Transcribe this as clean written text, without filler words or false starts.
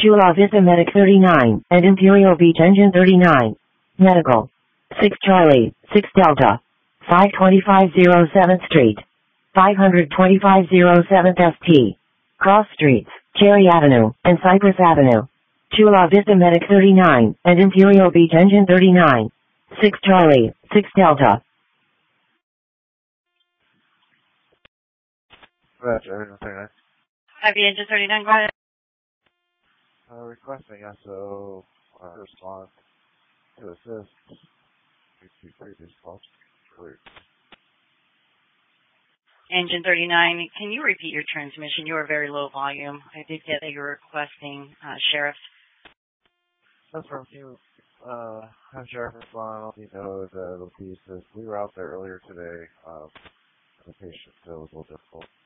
Chula Vista Medic 39, and Imperial Beach Engine 39. Medical. 6 Charlie, 6 Delta. 525 07th Street. 525 07th ST. Cross Streets, Cherry Avenue, and Cypress Avenue. Chula Vista Medic 39, and Imperial Beach Engine 39. 6 Charlie, 6 Delta. Roger, Engine 39. Ivy Engine 39, go ahead. Requesting SO response to assist to previous calls. Engine 39, can you repeat your transmission? You are very low volume. I did get that you're requesting Sheriff. That's from you. Have Sheriff respond. You know the pieces. We were out there earlier today. The patient was a little difficult.